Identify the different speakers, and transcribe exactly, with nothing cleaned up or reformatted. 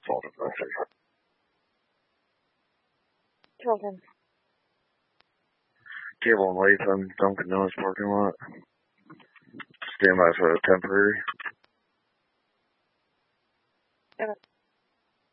Speaker 1: defaulted message.
Speaker 2: Tilton.
Speaker 1: Cable and Latham, Dunkin' Donuts parking lot. Stand by for a temporary.
Speaker 2: Okay.